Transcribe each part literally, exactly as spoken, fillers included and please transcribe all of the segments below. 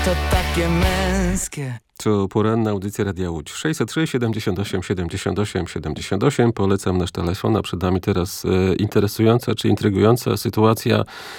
to takie męskie. To poranna audycja Radia Łódź. sześćset trzy, siedemdziesiąt osiem, siedemdziesiąt osiem, siedemdziesiąt osiem. Polecam nasz telefon, a przed nami teraz e, interesująca czy intrygująca sytuacja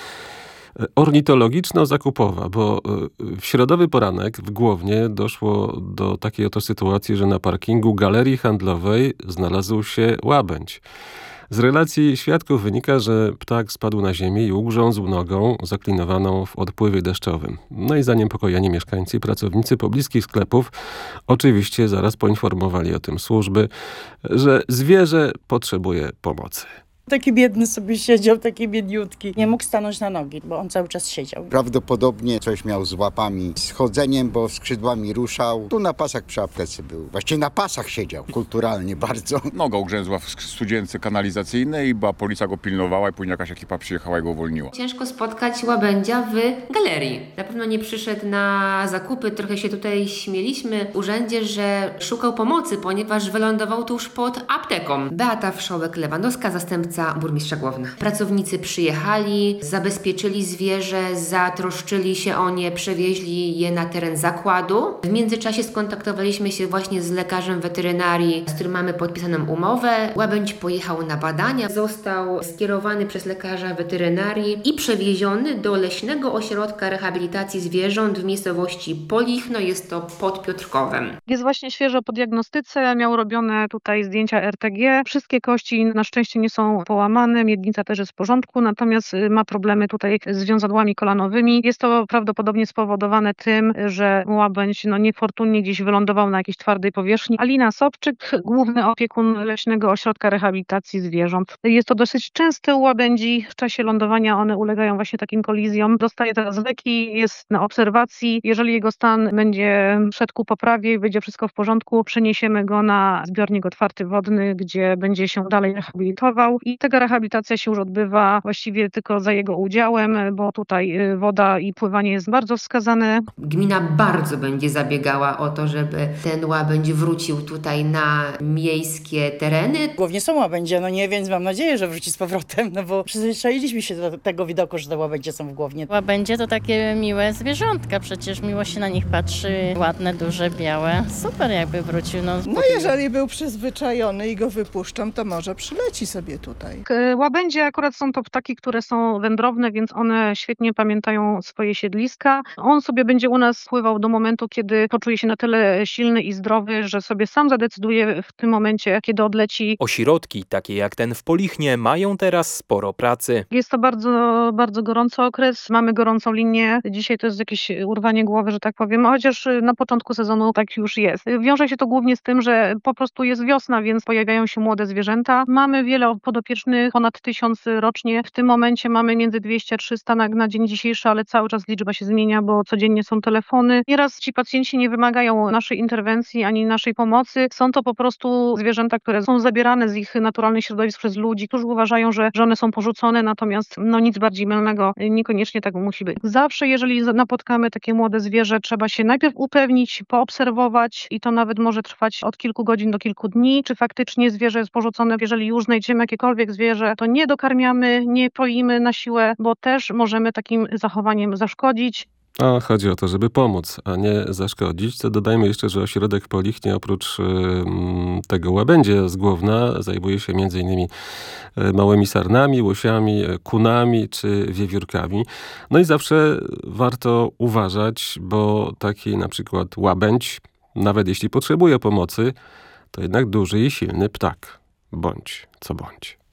ornitologiczno-zakupowa, bo w środowy poranek w Głownie doszło do takiej oto sytuacji, że na parkingu galerii handlowej znalazł się łabędź. Z relacji świadków wynika, że ptak spadł na ziemię i ugrzązł nogą zaklinowaną w odpływie deszczowym. No i zaniepokojeni mieszkańcy i pracownicy pobliskich sklepów oczywiście zaraz poinformowali o tym służby, że zwierzę potrzebuje pomocy. Taki biedny sobie siedział, taki biedniutki. Nie mógł stanąć na nogi, bo on cały czas siedział. Prawdopodobnie coś miał z łapami, z chodzeniem, bo skrzydłami ruszał. Tu na pasach przy aptece był. Właściwie na pasach siedział, kulturalnie bardzo. Noga ugrzęzła w studzience kanalizacyjnej, bo policja go pilnowała i później jakaś ekipa przyjechała i go uwolniła. Ciężko spotkać łabędzia w galerii. Na pewno nie przyszedł na zakupy, trochę się tutaj śmieliśmy w urzędzie, że szukał pomocy, ponieważ wylądował tuż pod apteką. Beata Wszołek-Lewandowska, zastępca burmistrza Głowna. Pracownicy przyjechali, zabezpieczyli zwierzę, zatroszczyli się o nie, przewieźli je na teren zakładu. W międzyczasie skontaktowaliśmy się właśnie z lekarzem weterynarii, z którym mamy podpisaną umowę. Łabędź pojechał na badania, został skierowany przez lekarza weterynarii i przewieziony do Leśnego Ośrodka Rehabilitacji Zwierząt w miejscowości Polichno, jest to pod Piotrkowem. Jest właśnie świeżo po diagnostyce, miał robione tutaj zdjęcia R T G. Wszystkie kości na szczęście nie są połamane, miednica też jest w porządku, natomiast ma problemy tutaj z wiązadłami kolanowymi. Jest to prawdopodobnie spowodowane tym, że łabędź no, niefortunnie gdzieś wylądował na jakiejś twardej powierzchni. Alina Sobczyk, główny opiekun Leśnego Ośrodka Rehabilitacji Zwierząt. Jest to dosyć częste u łabędzi. W czasie lądowania one ulegają właśnie takim kolizjom. Dostaje teraz leki, jest na obserwacji. Jeżeli jego stan będzie szedł ku poprawie i będzie wszystko w porządku, przeniesiemy go na zbiornik otwarty wodny, gdzie będzie się dalej rehabilitował. I taka rehabilitacja się już odbywa właściwie tylko za jego udziałem, bo tutaj woda i pływanie jest bardzo wskazane. Gmina bardzo będzie zabiegała o to, żeby ten łabędź wrócił tutaj na miejskie tereny. Głównie są łabędzie, no nie, więc mam nadzieję, że wróci z powrotem, no bo przyzwyczailiśmy się do tego widoku, że te łabędzie są w Głownie. Łabędzie to takie miłe zwierzątka, przecież miło się na nich patrzy, ładne, duże, białe. Super jakby wrócił. No, no jeżeli był przyzwyczajony i go wypuszczam, to może przyleci sobie tutaj. Łabędzie akurat są to ptaki, które są wędrowne, więc one świetnie pamiętają swoje siedliska. On sobie będzie u nas pływał do momentu, kiedy poczuje się na tyle silny i zdrowy, że sobie sam zadecyduje w tym momencie, kiedy odleci. Ośrodki, takie jak ten w Polichnie, mają teraz sporo pracy. Jest to bardzo, bardzo gorący okres. Mamy gorącą linię. Dzisiaj to jest jakieś urwanie głowy, że tak powiem, chociaż na początku sezonu tak już jest. Wiąże się to głównie z tym, że po prostu jest wiosna, więc pojawiają się młode zwierzęta. Mamy wiele podopiecznych, ponad tysiąc rocznie. W tym momencie mamy między dwieście a trzysta na, na dzień dzisiejszy, ale cały czas liczba się zmienia, bo codziennie są telefony. Nieraz ci pacjenci nie wymagają naszej interwencji ani naszej pomocy. Są to po prostu zwierzęta, które są zabierane z ich naturalnych środowisk przez ludzi, którzy uważają, że, że one są porzucone, natomiast no nic bardziej mylnego, niekoniecznie tak musi być. Zawsze, jeżeli napotkamy takie młode zwierzę, trzeba się najpierw upewnić, poobserwować i to nawet może trwać od kilku godzin do kilku dni, czy faktycznie zwierzę jest porzucone. Jeżeli już znajdziemy jakiekolwiek zwierzę, to nie dokarmiamy, nie poimy na siłę, bo też możemy takim zachowaniem zaszkodzić. A chodzi o to, żeby pomóc, a nie zaszkodzić. To dodajmy jeszcze, że ośrodek w Polichnie oprócz y, tego łabędzia z Głowna zajmuje się między innymi małymi sarnami, łosiami, kunami czy wiewiórkami. No i zawsze warto uważać, bo taki na przykład łabędź, nawet jeśli potrzebuje pomocy, to jednak duży i silny ptak. Bądź co bądź.